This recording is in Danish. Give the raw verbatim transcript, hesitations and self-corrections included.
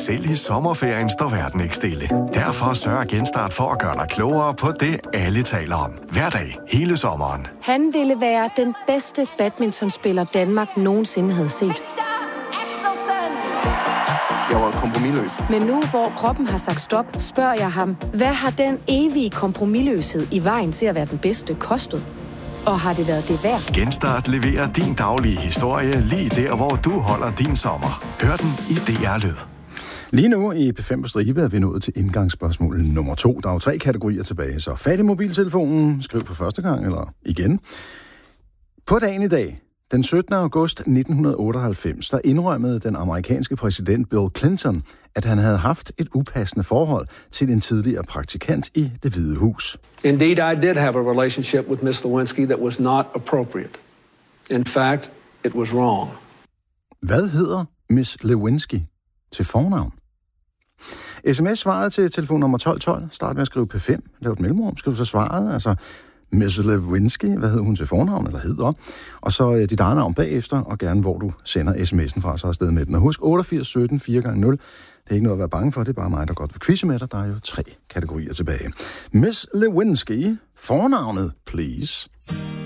Selv i sommerferien står verden ikke stille. Derfor sørger Genstart for at gøre dig klogere på det, alle taler om. Hver dag, hele sommeren. Han ville være den bedste badmintonspiller, Danmark nogensinde havde set. Jeg var kompromisløs. Men nu, hvor kroppen har sagt stop, spørger jeg ham, hvad har den evige kompromisløshed i vejen til at være den bedste kostet? Og har det været det værd? Genstart leverer din daglige historie lige der, hvor du holder din sommer. Hør den i D R Lyd. Lige nu i P fem på stribe er vi nået til indgangsspørgsmål nummer to. Der er jo tre kategorier tilbage, så fat i mobiltelefonen, skriv for første gang eller igen. På dagen i dag, den syttende august nitten otteoghalvfems, der indrømmede den amerikanske præsident Bill Clinton, at han havde haft et upassende forhold til en tidligere praktikant i Det Hvide Hus. Indeed, I did have a relationship with Miss Lewinsky that was not appropriate. In fact, it was wrong. Hvad hedder Miss Lewinsky til fornavn? sms-svaret til telefonnummer tolv tolv. Start med at skrive P fem. Lav et mellemrum. Skriv så svaret. Altså, Miss Lewinsky. Hvad hedder hun til fornavn, eller hedder? Og så uh, dit eget navn bagefter, og gerne hvor du sender sms'en fra, så afsted med den. Og husk otteogfirs sytten fire gange nul. Det er ikke noget at være bange for. Det er bare mig, der godt vil quizze med dig. Der er jo tre kategorier tilbage. Miss Lewinsky. Fornavnet, please.